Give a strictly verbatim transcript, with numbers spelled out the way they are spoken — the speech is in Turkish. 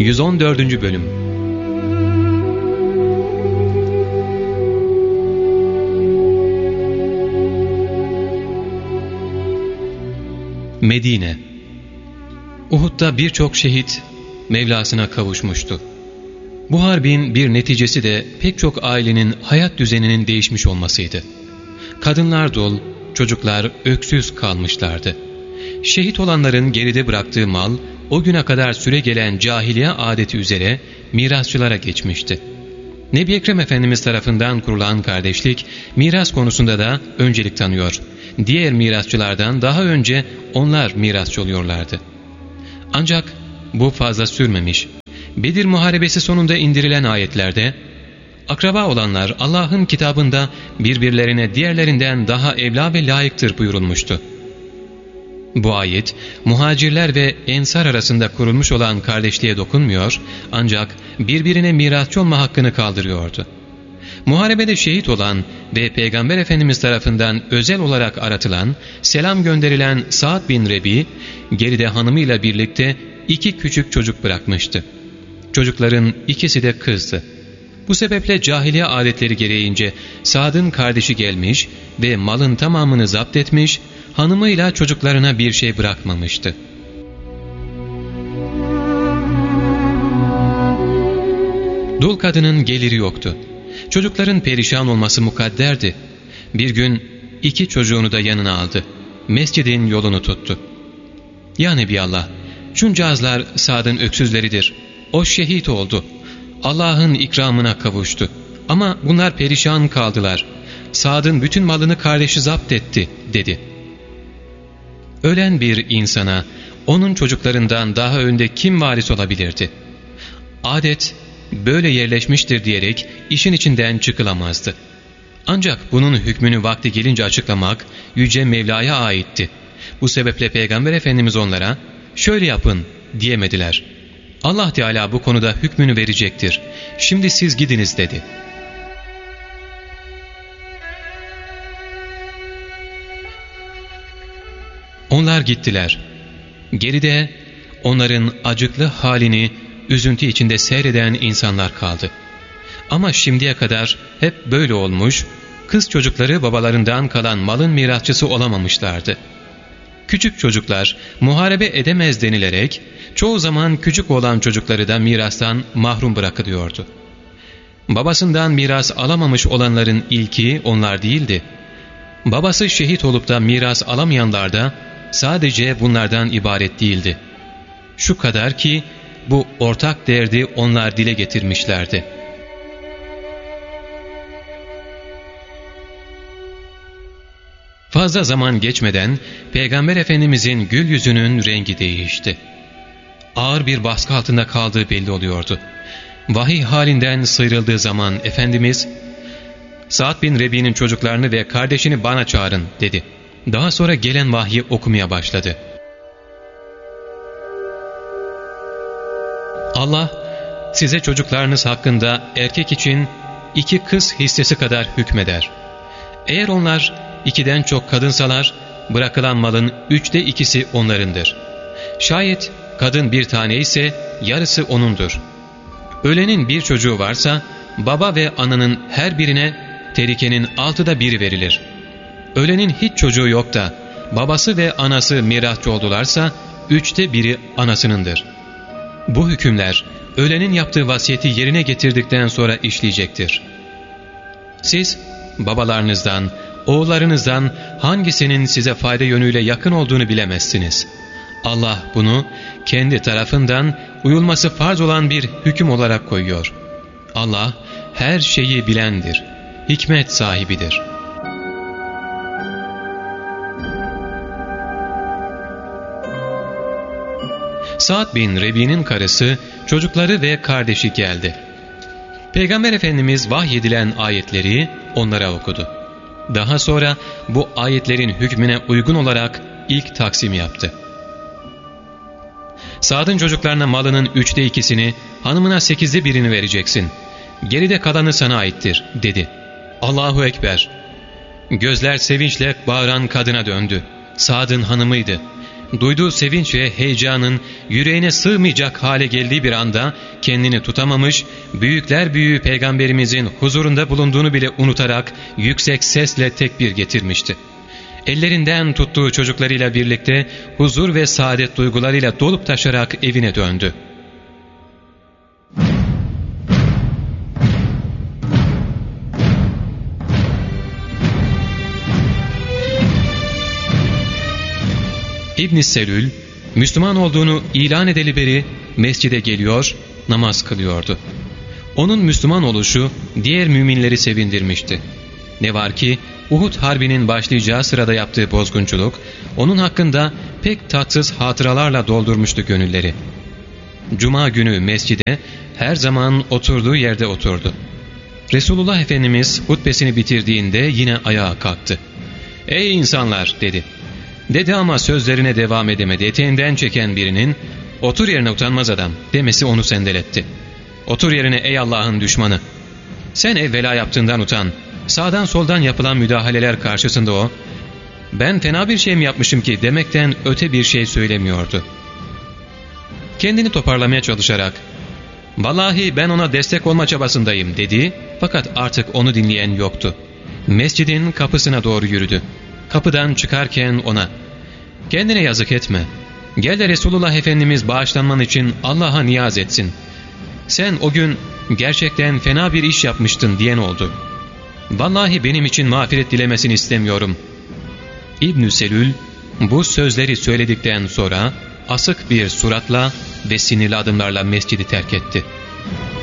yüz on dördüncü Bölüm. Medine. Uhud'da birçok şehit Mevlasına kavuşmuştu. Bu harbin bir neticesi de pek çok ailenin hayat düzeninin değişmiş olmasıydı. Kadınlar dul, çocuklar öksüz kalmışlardı. Şehit olanların geride bıraktığı mal, o güne kadar süregelen cahiliye adeti üzere mirasçılara geçmişti. Nebi Ekrem Efendimiz tarafından kurulan kardeşlik, miras konusunda da öncelik tanıyor. Diğer mirasçılardan daha önce onlar mirasçı oluyorlardı. Ancak bu fazla sürmemiş. Bedir Muharebesi sonunda indirilen ayetlerde, akraba olanlar Allah'ın kitabında birbirlerine diğerlerinden daha evla ve layıktır buyurulmuştu. Bu ayet, muhacirler ve ensar arasında kurulmuş olan kardeşliğe dokunmuyor, ancak birbirine mirasçı olma hakkını kaldırıyordu. Muharebede şehit olan ve Peygamber Efendimiz tarafından özel olarak aratılan, selam gönderilen Sa'd bin Rebi, geride hanımıyla birlikte iki küçük çocuk bırakmıştı. Çocukların ikisi de kızdı. Bu sebeple cahiliye adetleri gereğince Sa'd'ın kardeşi gelmiş ve malın tamamını zapt etmiş, hanımıyla çocuklarına bir şey bırakmamıştı. Dul kadının geliri yoktu. Çocukların perişan olması mukadderdi. Bir gün iki çocuğunu da yanına aldı. Mescidin yolunu tuttu. Ya Nebiallah, şuncağızlar Sa'd'ın öksüzleridir. O şehit oldu. Allah'ın ikramına kavuştu. Ama bunlar perişan kaldılar. Sa'd'ın bütün malını kardeşi zapt etti, dedi. Ölen bir insana onun çocuklarından daha önde kim varis olabilirdi? Adet böyle yerleşmiştir diyerek işin içinden çıkılamazdı. Ancak bunun hükmünü vakti gelince açıklamak Yüce Mevla'ya aitti. Bu sebeple Peygamber Efendimiz onlara şöyle yapın diyemediler. Allah Teala bu konuda hükmünü verecektir. Şimdi siz gidiniz dedi. Onlar gittiler. Geride onların acıklı halini üzüntü içinde seyreden insanlar kaldı. Ama şimdiye kadar hep böyle olmuş, kız çocukları babalarından kalan malın mirasçısı olamamışlardı. Küçük çocuklar muharebe edemez denilerek, çoğu zaman küçük olan çocukları da mirastan mahrum bırakılıyordu. Babasından miras alamamış olanların ilki onlar değildi. Babası şehit olup da miras alamayanlar da sadece bunlardan ibaret değildi. Şu kadar ki bu ortak derdi onlar dile getirmişlerdi. Fazla zaman geçmeden Peygamber Efendimizin gül yüzünün rengi değişti. Ağır bir baskı altında kaldığı belli oluyordu. Vahiy halinden sıyrıldığı zaman Efendimiz, Sa'd bin Rebi'nin çocuklarını ve kardeşini bana çağırın dedi. Daha sonra gelen vahyi okumaya başladı. Allah size çocuklarınız hakkında erkek için iki kız hissesi kadar hükmeder. Eğer onlar ikiden çok kadınsalar bırakılan malın üçte ikisi onlarındır. Şayet kadın bir tane ise yarısı onundur. Ölenin bir çocuğu varsa baba ve ananın her birine terikenin altıda biri verilir. Ölenin hiç çocuğu yok da babası ve anası mirasçı oldularsa üçte biri anasınındır. Bu hükümler ölenin yaptığı vasiyeti yerine getirdikten sonra işleyecektir. Siz babalarınızdan, oğullarınızdan hangisinin size fayda yönüyle yakın olduğunu bilemezsiniz. Allah bunu kendi tarafından uyulması farz olan bir hüküm olarak koyuyor. Allah her şeyi bilendir, hikmet sahibidir. Sa'd bin Rebi'nin karısı, çocukları ve kardeşi geldi. Peygamber Efendimiz vahyedilen ayetleri onlara okudu. Daha sonra bu ayetlerin hükmüne uygun olarak ilk taksim yaptı. Sa'd'ın çocuklarına malının üçte ikisini, hanımına sekizde birini vereceksin. Geride kalanı sana aittir dedi. Allahu Ekber. Gözler sevinçle bağıran kadına döndü. Sa'd'ın hanımıydı. Duyduğu sevinç ve heyecanın yüreğine sığmayacak hale geldiği bir anda kendini tutamamış, büyükler büyüğü Peygamberimizin huzurunda bulunduğunu bile unutarak yüksek sesle tekbir getirmişti. Ellerinden tuttuğu çocuklarıyla birlikte huzur ve saadet duygularıyla dolup taşarak evine döndü. İbn-i Selül, Müslüman olduğunu ilan edeli beri mescide geliyor, namaz kılıyordu. Onun Müslüman oluşu diğer müminleri sevindirmişti. Ne var ki Uhud Harbi'nin başlayacağı sırada yaptığı bozgunculuk, onun hakkında pek tatsız hatıralarla doldurmuştu gönülleri. Cuma günü mescide her zaman oturduğu yerde oturdu. Resulullah Efendimiz hutbesini bitirdiğinde yine ayağa kalktı. ''Ey insanlar!'' dedi. Dedi ama sözlerine devam edemedi. Eteğinden çeken birinin ''Otur yerine utanmaz adam'' demesi onu sendeletti. ''Otur yerine ey Allah'ın düşmanı! Sen evvela yaptığından utan. Sağdan soldan yapılan müdahaleler karşısında o, ''Ben fena bir şey mi yapmışım ki?'' demekten öte bir şey söylemiyordu. Kendini toparlamaya çalışarak ''Vallahi ben ona destek olma çabasındayım'' dedi, fakat artık onu dinleyen yoktu. Mescidin kapısına doğru yürüdü. Kapıdan çıkarken ona ''Kendine yazık etme. Gel de Resulullah Efendimiz bağışlanman için Allah'a niyaz etsin. Sen o gün gerçekten fena bir iş yapmıştın'' diyen oldu. ''Vallahi benim için mağfiret dilemesini istemiyorum.'' İbn-i Selül bu sözleri söyledikten sonra asık bir suratla ve sinirli adımlarla mescidi terk etti.